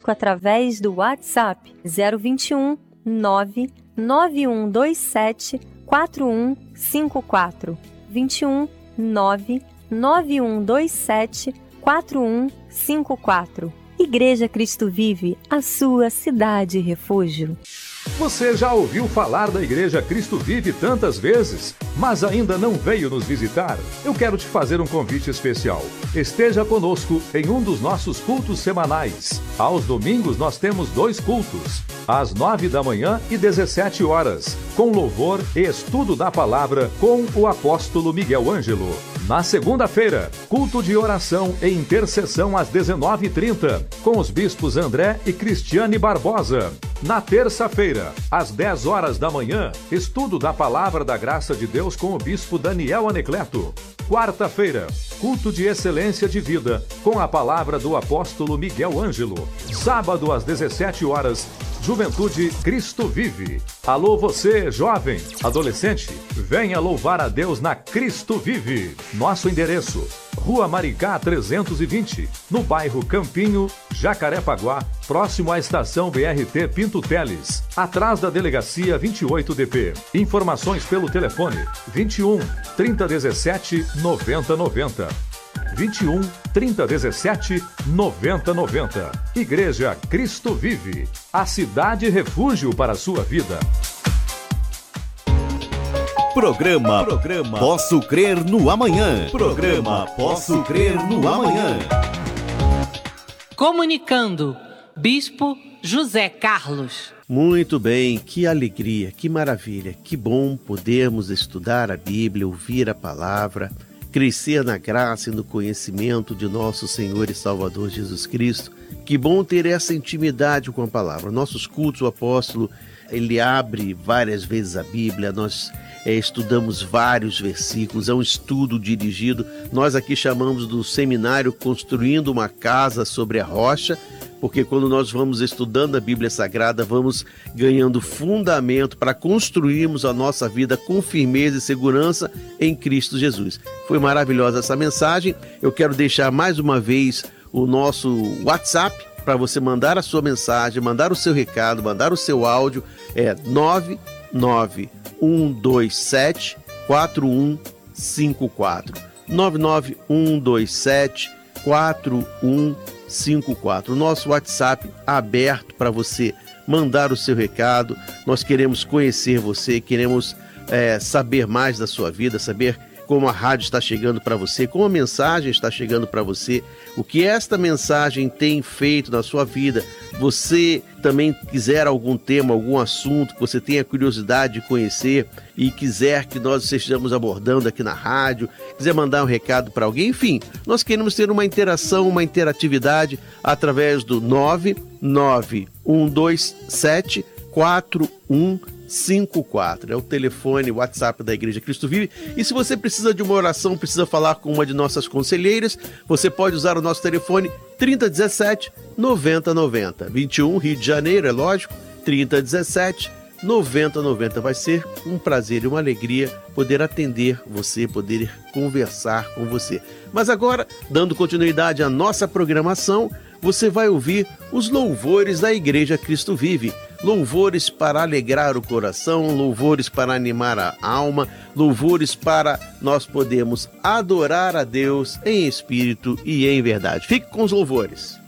conosco através do WhatsApp 021 99127 4154. 21 99127 4154. Igreja Cristo Vive, a sua cidade refúgio. Você já ouviu falar da Igreja Cristo Vive tantas vezes, mas ainda não veio nos visitar? Eu quero te fazer um convite especial. Esteja conosco em um dos nossos cultos semanais. Aos domingos nós temos 2 cultos, às 9 da manhã e 17 horas, com louvor e estudo da palavra com o apóstolo Miguel Ângelo. Na segunda-feira, culto de oração e intercessão às 19h30, com os bispos André e Cristiane Barbosa. Na terça-feira, às 10 horas da manhã, estudo da Palavra da Graça de Deus com o bispo Daniel Anecleto. Quarta-feira, culto de excelência de vida, com a palavra do apóstolo Miguel Ângelo. Sábado, às 17 horas, Juventude Cristo Vive. Alô você, jovem, adolescente, venha louvar a Deus na Cristo Vive. Nosso endereço: Rua Maricá 320, no bairro Campinho, Jacarepaguá, próximo à estação BRT Pinto Teles, atrás da delegacia 28DP. Informações pelo telefone 21 3017 9090. 21 3017 9090. Igreja Cristo Vive, a cidade refúgio para a sua vida. Programa Posso Crer no Amanhã. Programa Posso Crer no Amanhã. Comunicando, Bispo José Carlos. Muito bem, que alegria, que maravilha, que bom podermos estudar a Bíblia, ouvir a palavra, crescer na graça e no conhecimento de nosso Senhor e Salvador Jesus Cristo. Que bom ter essa intimidade com a palavra. Nossos cultos, o apóstolo, ele abre várias vezes a Bíblia, nós estudamos vários versículos, é um estudo dirigido. Nós aqui chamamos do seminário Construindo uma Casa sobre a Rocha, porque quando nós vamos estudando a Bíblia Sagrada, vamos ganhando fundamento para construirmos a nossa vida com firmeza e segurança em Cristo Jesus. Foi maravilhosa essa mensagem. Eu quero deixar mais uma vez o nosso WhatsApp para você mandar a sua mensagem, mandar o seu recado, mandar o seu áudio. É 99127 4154. 99127 4154. O nosso WhatsApp aberto para você mandar o seu recado. Nós queremos conhecer você, queremos saber mais da sua vida, saber como a rádio está chegando para você, como a mensagem está chegando para você, o que esta mensagem tem feito na sua vida. Você também quiser algum tema, algum assunto que você tenha curiosidade de conhecer e quiser que nós estejamos abordando aqui na rádio, quiser mandar um recado para alguém, enfim, nós queremos ter uma interação, uma interatividade através do 99127 4154. É o telefone, o WhatsApp da Igreja Cristo Vive. E se você precisa de uma oração, precisa falar com uma de nossas conselheiras, você pode usar o nosso telefone 3017 9090. 21, Rio de Janeiro, é lógico, 3017 9090. Vai ser um prazer e uma alegria poder atender você, poder conversar com você. Mas agora, dando continuidade à nossa programação, você vai ouvir os louvores da Igreja Cristo Vive. Louvores para alegrar o coração, louvores para animar a alma, louvores para nós podermos adorar a Deus em espírito e em verdade. Fique com os louvores.